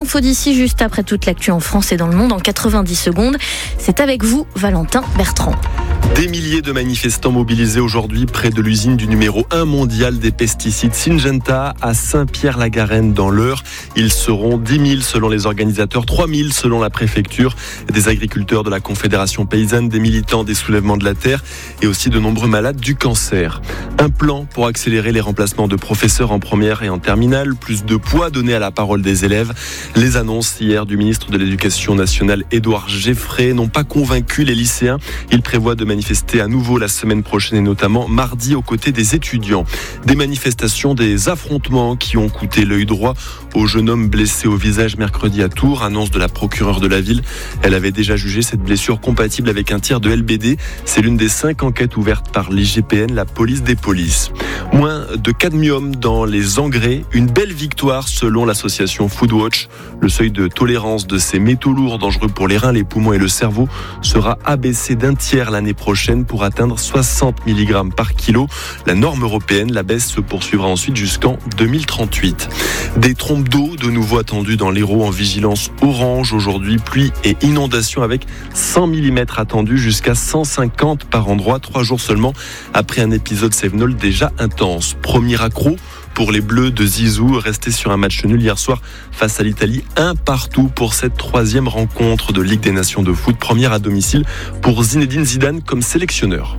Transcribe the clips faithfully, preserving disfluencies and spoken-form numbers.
infos d'ici, juste après toute l'actu en France et dans le monde en quatre-vingt-dix secondes. C'est avec vous, Valentin Bertrand. Des milliers de manifestants mobilisés aujourd'hui près de l'usine du numéro un mondial des pesticides Syngenta à Saint-Pierre-la-Garenne dans l'Eure. Ils seront dix mille selon les organisateurs, trois mille selon la préfecture. Des agriculteurs de la Confédération paysanne, des militants des soulèvements de la terre et aussi de nombreux malades du cancer. Un plan pour accélérer les remplacements de professeurs en première et en terminale, plus de poids donné à la parole des élèves. Les annonces hier du ministre de l'Éducation nationale Édouard Geffray n'ont pas convaincu les lycéens. Il prévoit de manifester à nouveau la semaine prochaine et notamment mardi aux côtés des étudiants. Des manifestations, des affrontements qui ont coûté l'œil droit au jeune homme blessé au visage mercredi à Tours, annonce de la procureure de la ville. Elle avait déjà jugé cette blessure compatible avec un tir de L B D. C'est l'une des cinq enquêtes ouvertes par l'I G P N, la police des polices. Moins de cadmium dans les engrais, une belle victoire selon l'association Foodwatch. Le seuil de tolérance de ces métaux lourds dangereux pour les reins, les poumons et le cerveau sera abaissé d'un tiers l'année prochaine pour atteindre soixante milligrammes par kilo. La norme européenne, la baisse se poursuivra ensuite jusqu'en deux mille trente-huit. Des trompes d'eau de nouveau attendues dans l'Hérault en vigilance orange aujourd'hui. Pluie et inondations avec cent millimètres attendus jusqu'à cent cinquante par endroit. Trois jours seulement après un épisode Cévenol déjà intense. Premier accro pour les Bleus de Zizou, restés sur un match nul hier soir face à l'Italie, un partout pour cette troisième rencontre de Ligue des Nations de foot, première à domicile pour Zinedine Zidane comme sélectionneur.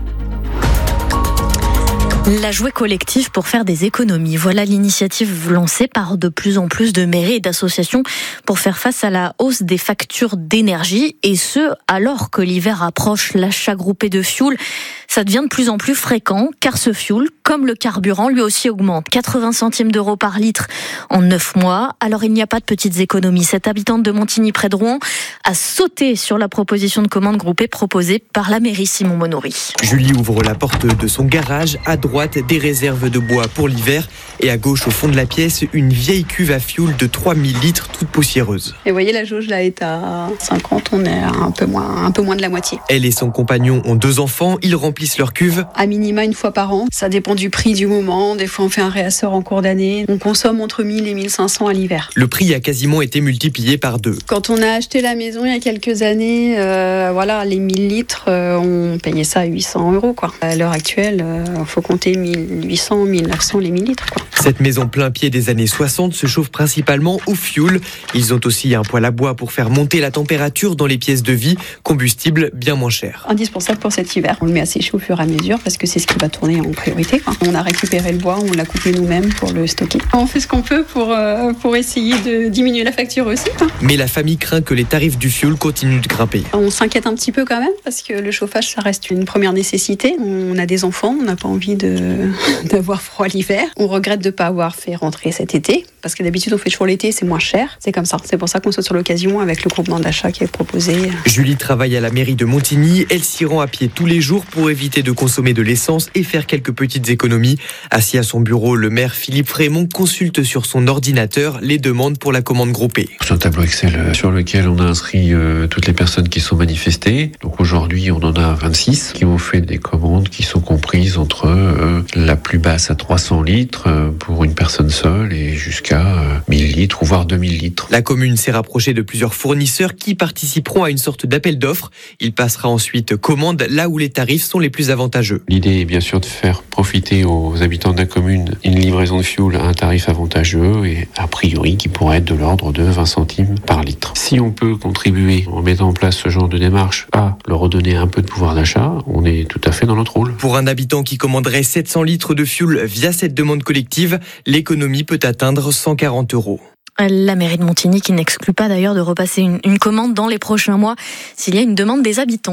La jouet collective pour faire des économies. Voilà l'initiative lancée par de plus en plus de mairies et d'associations pour faire face à la hausse des factures d'énergie. Et ce, alors que l'hiver approche. L'achat groupé de fioul, ça devient de plus en plus fréquent, car ce fioul, comme le carburant, lui aussi augmente. quatre-vingts centimes d'euros par litre en neuf mois. Alors il n'y a pas de petites économies. Cette habitante de Montigny près de Rouen a sauté sur la proposition de commande groupée proposée par la mairie Simon Monory. Julie ouvre la porte de son garage. À droite, des réserves de bois pour l'hiver. Et à gauche, au fond de la pièce, une vieille cuve à fioul de trois mille litres, toute poussiéreuse. Et vous voyez, la jauge là est à cinquante, on est à un peu moins, un peu moins de la moitié. Elle et son compagnon ont deux enfants. Ils remplissent leur cuve. À minima une fois par an. Ça dépend du prix du moment. Des fois, on fait un réassort en cours d'année. On consomme entre mille et mille cinq cents à l'hiver. Le prix a quasiment été multiplié par deux. Quand on a acheté la maison il y a quelques années, euh, voilà, les mille litres, euh, on payait ça à huit cents euros, quoi. À l'heure actuelle, il euh, faut compter mille huit cents, mille neuf cents les mille litres, quoi. Cette maison plein pied des années soixante se chauffe principalement au fioul. Ils ont aussi un poêle à bois pour faire monter la température dans les pièces de vie. Combustible bien moins cher. Indispensable pour cet hiver. On le met à sécher au fur et à mesure parce que c'est ce qui va tourner en priorité, quoi. On a récupéré le bois, on l'a coupé nous-mêmes pour le stocker. On fait ce qu'on peut pour, euh, pour essayer de diminuer la facture aussi, quoi. Mais la famille craint que les tarifs du fioul continuent de grimper. On s'inquiète un petit peu quand même parce que le chauffage, ça reste une première nécessité. On a des enfants, on n'a pas envie de, d'avoir froid l'hiver. On regrette de ne pas avoir fait rentrer cet été parce que d'habitude on fait toujours l'été, c'est moins cher. C'est comme ça. C'est pour ça qu'on saute sur l'occasion avec le groupement d'achat qui est proposé. Julie travaille à la mairie de Montigny. Elle s'y rend à pied tous les jours pour éviter de consommer de l'essence et faire quelques petites économies. Assis à son bureau, le maire Philippe Frémont consulte sur son ordinateur les demandes pour la commande groupée. C'est un tableau Excel sur lequel on a inscrit euh, toutes les personnes qui sont manifestées. Donc aujourd'hui, on en a vingt-six qui ont fait des commandes qui sont comprises entre euh, la plus basse à trois cents litres euh, pour une personne seule et jusqu'à euh, mille litres ou voire deux mille litres. La commune s'est rapprochée de plusieurs fournisseurs qui participeront à une sorte d'appel d'offres. Il passera ensuite commande là où les tarifs sont les plus avantageux. L'idée est bien sûr de faire profiter aux habitants de la commune une livraison de fioul à un tarif avantageux et a priori qui pourrait être de l'ordre de vingt centimes par litre. Si on peut contribuer en mettant en place ce genre de démarche à leur redonner un peu de pouvoir d'achat, on est tout à fait dans notre rôle. Pour un habitant qui commanderait sept cents litres de fioul via cette demande collective, l'économie peut atteindre cent quarante euros. La mairie de Montigny qui n'exclut pas d'ailleurs de repasser une, une commande dans les prochains mois s'il y a une demande des habitants.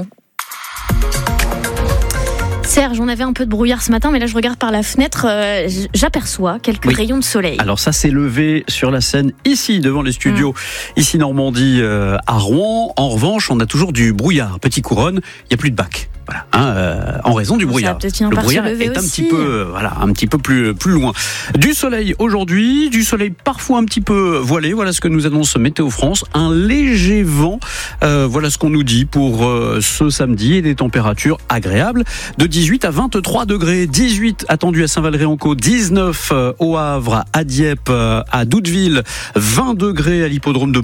Serge, on avait un peu de brouillard ce matin, mais là je regarde par la fenêtre, euh, j'aperçois quelques oui. rayons de soleil. Alors ça s'est levé sur la Seine, ici, devant les studios, mmh. ici Normandie, euh, à Rouen. En revanche, on a toujours du brouillard. Petit Couronne, il n'y a plus de bac. Voilà, hein, euh, en raison du bon, brouillard. Le brouillard est un aussi. petit peu, euh, voilà, un petit peu plus plus loin. Du soleil aujourd'hui, du soleil parfois un petit peu voilé. Voilà ce que nous annonce Météo France. Un léger vent. Euh, voilà ce qu'on nous dit pour euh, ce samedi et des températures agréables de dix-huit à vingt-trois degrés. dix-huit attendus à Saint-Valery-en-Caux, dix-neuf euh, au Havre, à Dieppe, euh, à Doudeville, vingt degrés à l'hippodrome de